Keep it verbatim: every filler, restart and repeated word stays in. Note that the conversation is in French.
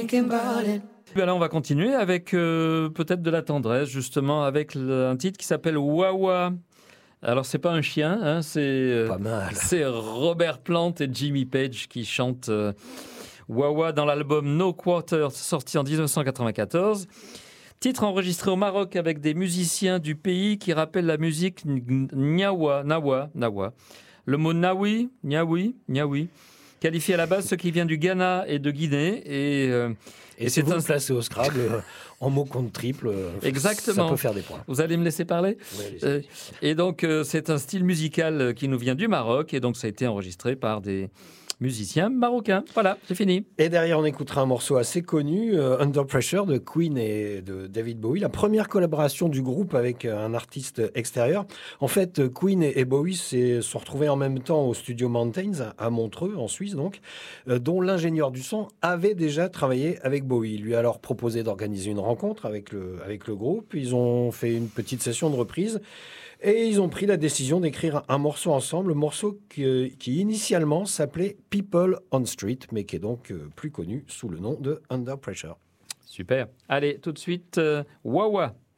thinking about it. Ben là, on va continuer avec euh, peut-être de la tendresse, justement, avec le- un titre qui s'appelle Wawa. Alors, c'est pas un chien, hein, c'est, euh, Pas mal. c'est Robert Plant et Jimmy Page qui chantent euh, Wawa dans l'album No Quarter, sorti en dix-neuf cent quatre-vingt-quatorze. Titre enregistré au Maroc avec des musiciens du pays qui rappellent la musique Nyawa, Nawa, Nawa. Le mot Nawi, Nyawi, Nyawi, qualifie à la base ce qui vient du Ghana et de Guinée. Et, euh, Et, et si c'est vous un... le placez au Scrabble, euh, en mots compte triple, euh, Exactement. ça peut faire des points. Vous allez me laisser parler ? Oui, allez-y. Euh, Et donc, euh, c'est un style musical euh, qui nous vient du Maroc. Et donc, ça a été enregistré par des musiciens marocains. Voilà, c'est fini. Et derrière, on écoutera un morceau assez connu, euh, Under Pressure, de Queen et de David Bowie. La première collaboration du groupe avec euh, un artiste extérieur. En fait, euh, Queen et, et Bowie se sont retrouvés en même temps au studio Mountains, à Montreux, en Suisse donc, euh, dont l'ingénieur du son avait déjà travaillé avec Bowie. Il lui a alors proposé d'organiser une rencontre avec le, avec le groupe. Ils ont fait une petite session de reprise. Et ils ont pris la décision d'écrire un morceau ensemble, morceau qui, qui initialement s'appelait People on Street, mais qui est donc euh, plus connu sous le nom de Under Pressure. Super. Allez, tout de suite, euh, Wawa.